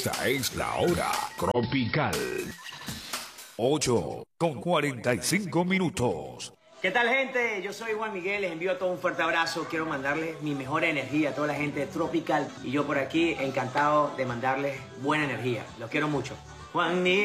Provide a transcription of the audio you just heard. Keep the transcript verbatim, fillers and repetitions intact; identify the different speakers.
Speaker 1: Esta es la hora tropical. ocho con cuarenta y cinco minutos.
Speaker 2: ¿Qué tal, gente? Yo soy Juan Miguel, les envío a todos un fuerte abrazo. Quiero mandarles mi mejor energía a toda la gente de Tropical. Y yo por aquí encantado de mandarles buena energía. Los quiero mucho. Juan Miguel.